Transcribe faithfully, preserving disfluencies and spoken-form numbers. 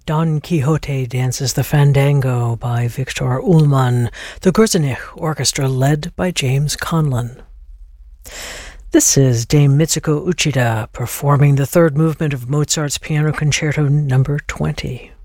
Don Quixote Dances the Fandango by Viktor Ullmann, the Gruzinich Orchestra led by James Conlon. This is Dame Mitsuko Uchida performing the third movement of Mozart's Piano Concerto number twenty.